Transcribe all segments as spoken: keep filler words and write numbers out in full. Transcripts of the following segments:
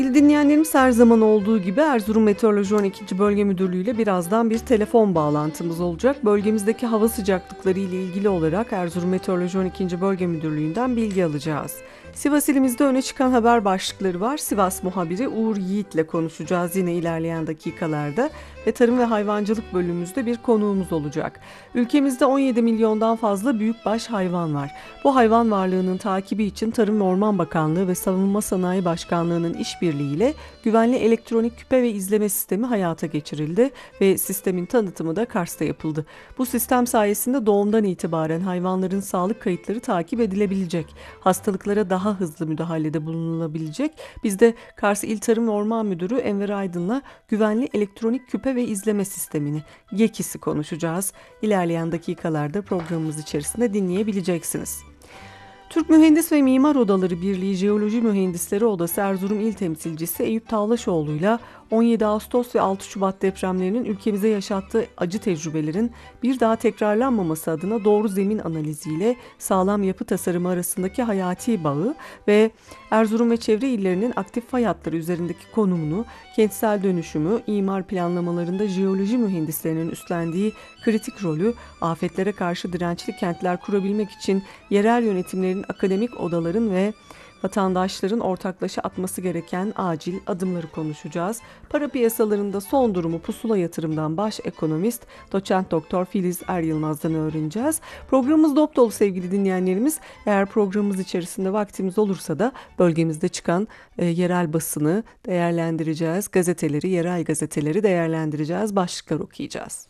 Dinleyenlerimiz her zaman olduğu gibi Erzurum Meteoroloji on ikinci. Bölge Müdürlüğü ile birazdan bir telefon bağlantımız olacak. Bölgemizdeki hava sıcaklıkları ile ilgili olarak Erzurum Meteoroloji on ikinci. Bölge Müdürlüğü'nden bilgi alacağız. Sivas ilimizde öne çıkan haber başlıkları var. Sivas muhabiri Uğur Yiğit ile konuşacağız yine ilerleyen dakikalarda ve tarım ve hayvancılık bölümümüzde bir konuğumuz olacak. Ülkemizde on yedi milyondan fazla büyükbaş hayvan var. Bu hayvan varlığının takibi için Tarım ve Orman Bakanlığı ve Savunma Sanayi Başkanlığı'nın işbirliğiyle güvenli elektronik küpe ve izleme sistemi hayata geçirildi ve sistemin tanıtımı da Kars'ta yapıldı. Bu sistem sayesinde doğumdan itibaren hayvanların sağlık kayıtları takip edilebilecek. Hastalıklara daha hızlı müdahalede bulunulabilecek. Biz de Kars İl Tarım ve Orman Müdürü Enver Aydın'la güvenli elektronik küpe ve izleme sistemini, GEKİS'i konuşacağız. İlerleyen dakikalarda programımız içerisinde dinleyebileceksiniz. Türk Mühendis ve Mimar Odaları Birliği Jeoloji Mühendisleri Odası Erzurum İl Temsilcisi Eyüp Tavlaşoğlu ile on yedi Ağustos ve altı Şubat depremlerinin ülkemize yaşattığı acı tecrübelerin bir daha tekrarlanmaması adına doğru zemin analiziyle sağlam yapı tasarımı arasındaki hayati bağı ve Erzurum ve çevre illerinin aktif fay hatları üzerindeki konumunu, kentsel dönüşümü, imar planlamalarında jeoloji mühendislerinin üstlendiği kritik rolü, afetlere karşı dirençli kentler kurabilmek için yerel yönetimlerin, akademik odaların ve vatandaşların ortaklaşa atması gereken acil adımları konuşacağız. Para piyasalarında son durumu Pusula Yatırım'dan baş ekonomist doçent doktor Filiz Er Yılmaz'dan öğreneceğiz. Programımız dop dolu sevgili dinleyenlerimiz. Eğer programımız içerisinde vaktimiz olursa da bölgemizde çıkan e, yerel basını değerlendireceğiz. Gazeteleri, yerel gazeteleri değerlendireceğiz. Başlıklar okuyacağız.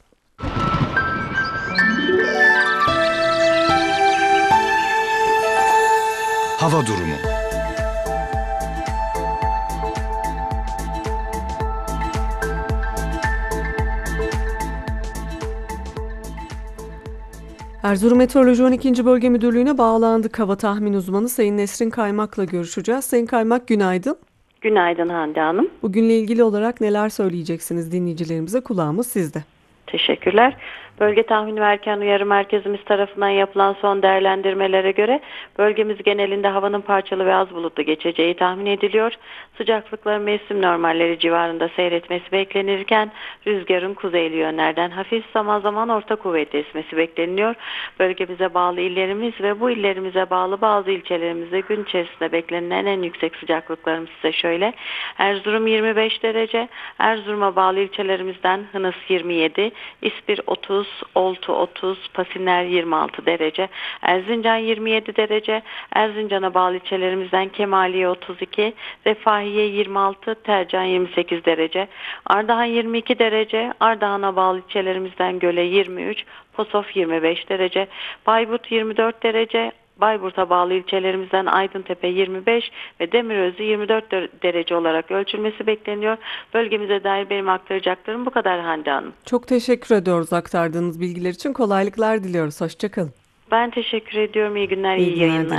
Hava durumu. Erzurum Meteoroloji on ikinci. Bölge Müdürlüğü'ne bağlandık. Hava tahmin uzmanı Sayın Nesrin Kaymak'la görüşeceğiz. Sayın Kaymak, günaydın. Günaydın Hande Hanım. Bugünle ilgili olarak neler söyleyeceksiniz dinleyicilerimize? Kulağımız sizde. Teşekkürler. Bölge tahmini ve erken uyarı merkezimiz tarafından yapılan son değerlendirmelere göre bölgemiz genelinde havanın parçalı ve az bulutlu geçeceği tahmin ediliyor. Sıcaklıkların mevsim normalleri civarında seyretmesi beklenirken rüzgarın kuzeyli yönlerden hafif zaman zaman orta kuvvetli esmesi bekleniyor. Bölgemize bağlı illerimiz ve bu illerimize bağlı bazı ilçelerimizde gün içerisinde beklenen en yüksek sıcaklıklarımız ise şöyle. Erzurum yirmi beş derece, Erzurum'a bağlı ilçelerimizden Hınıs yirmi yedi, İspir otuz, Oltu otuz, Pasiner yirmi altı derece, Erzincan yirmi yedi derece, Erzincan'a bağlı ilçelerimizden Kemaliye otuz iki, Refahiye yirmi altı, Tercan yirmi sekiz derece, Ardahan yirmi iki derece, Ardahan'a bağlı ilçelerimizden Göle yirmi üç, Posof yirmi beş derece, Bayburt yirmi dört derece, Bayburt'a bağlı ilçelerimizden Aydıntepe yirmi beş ve Demirözü yirmi dört derece olarak ölçülmesi bekleniyor. Bölgemize dair benim aktaracaklarım bu kadar Hande Hanım. Çok teşekkür ediyoruz aktardığınız bilgiler için. Kolaylıklar diliyoruz. Hoşçakalın. Ben teşekkür ediyorum. İyi günler, iyi, iyi günler yayınlar.